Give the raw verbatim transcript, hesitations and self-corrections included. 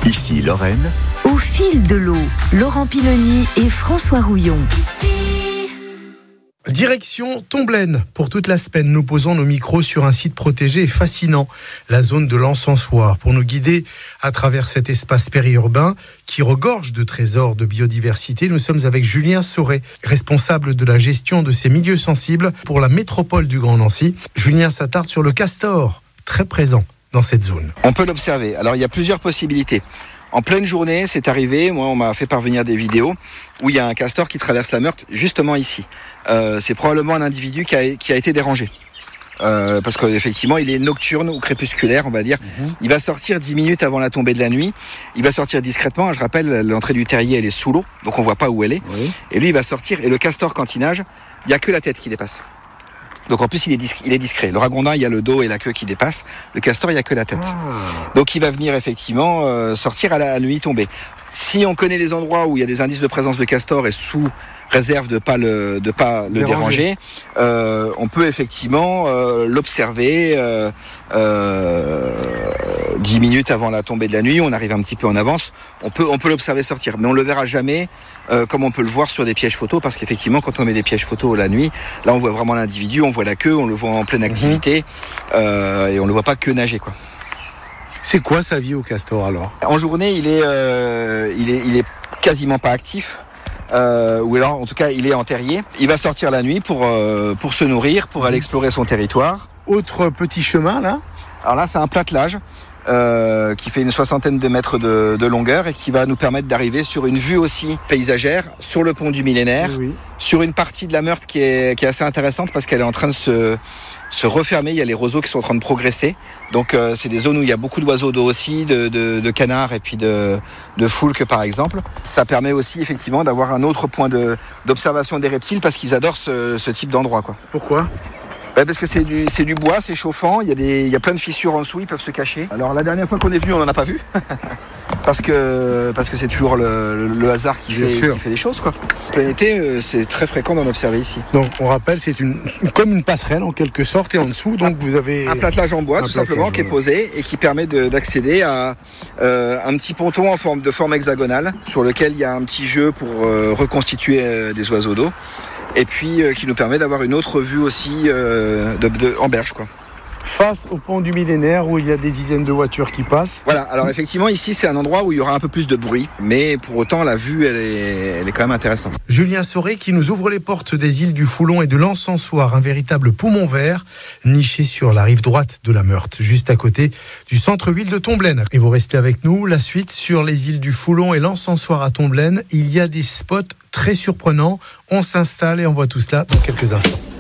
Ici Lorraine. Au fil de l'eau, Laurent Piloni et François Rouillon. Direction Tomblaine. Pour toute la semaine, nous posons nos micros sur un site protégé et fascinant, la zone de l'Encensoir, pour nous guider à travers cet espace périurbain qui regorge de trésors de biodiversité. Nous sommes avec Julien Sauret, responsable de la gestion de ces milieux sensibles pour la métropole du Grand Nancy. Julien s'attarde sur le castor, très présent dans cette zone. On peut l'observer. Alors il y a plusieurs possibilités. En pleine journée, c'est arrivé, moi on m'a fait parvenir des vidéos où il y a un castor qui traverse la Meurthe justement ici. Euh, c'est probablement un individu qui a, qui a été dérangé. Euh, parce qu'effectivement il est nocturne ou crépusculaire on va dire. Mmh. Il va sortir dix minutes avant la tombée de la nuit. Il va sortir discrètement. Je rappelle, l'entrée du terrier elle est sous l'eau, donc on voit pas où elle est. Oui. Et lui il va sortir, et le castor quand il nage, il n'y a que la tête qui dépasse. Donc en plus il est, discret, il est discret. Le ragondin il y a le dos et la queue qui dépassent. Le castor il n'y a que la tête. Ah. Donc il va venir effectivement euh, sortir à la, à la nuit tombée. Si on connaît les endroits où il y a des indices de présence de castor et sous réserve de pas le de pas le déranger, euh, on peut effectivement euh, l'observer euh, euh, dix minutes avant la tombée de la nuit. On arrive un petit peu en avance. On peut on peut l'observer sortir, mais on le verra jamais euh, comme on peut le voir sur des pièges photos, parce qu'effectivement quand on met des pièges photos la nuit, là on voit vraiment l'individu, on voit la queue, on le voit en pleine activité. Mmh. euh, et on le voit pas que nager quoi. C'est quoi sa vie au castor alors ? En journée, il est, euh, il est, il est quasiment pas actif. Euh, ou alors, en tout cas, il est en terrier. Il va sortir la nuit pour euh, pour se nourrir, pour aller explorer son territoire. Autre petit chemin là ? Alors là, c'est un platelage euh, qui fait une soixantaine de mètres de, de longueur et qui va nous permettre d'arriver sur une vue aussi paysagère sur le pont du Millénaire, oui. Sur une partie de la Meurthe qui est qui est assez intéressante parce qu'elle est en train de se se refermer, il y a les roseaux qui sont en train de progresser. Donc euh, c'est des zones où il y a beaucoup d'oiseaux d'eau aussi, de, de, de canards et puis de, de foulques par exemple. Ça permet aussi effectivement d'avoir un autre point de, d'observation des reptiles parce qu'ils adorent ce, ce type d'endroit, quoi. Pourquoi ? Ben parce que c'est du, c'est du bois, c'est chauffant, il y a des, il y a plein de fissures en dessous, ils peuvent se cacher. Alors la dernière fois qu'on est venu, on n'en a pas vu. Parce que, parce que c'est toujours le, le hasard qui fait, qui fait les choses, quoi. En plein été, c'est très fréquent d'en observer ici. Donc on rappelle, c'est une, comme une passerelle en quelque sorte, et en dessous, donc vous avez... Un platelage en bois, tout simplement, qui est posé et qui permet de, d'accéder à euh, un petit ponton en forme, de forme hexagonale, sur lequel il y a un petit jeu pour euh, reconstituer euh, des oiseaux d'eau, et puis euh, qui nous permet d'avoir une autre vue aussi euh, de, de, en berge, quoi. Face au pont du Millénaire où il y a des dizaines de voitures qui passent. Voilà, alors effectivement ici c'est un endroit où il y aura un peu plus de bruit, mais pour autant la vue elle est, elle est quand même intéressante. Julien Sauret qui nous ouvre les portes des îles du Foulon et de l'Encensoir, un véritable poumon vert niché sur la rive droite de la Meurthe, juste à côté du centre-ville de Tomblaine. Et vous restez avec nous, la suite sur les îles du Foulon et l'Encensoir à Tomblaine, il y a des spots très surprenants. On s'installe et on voit tout cela dans quelques instants.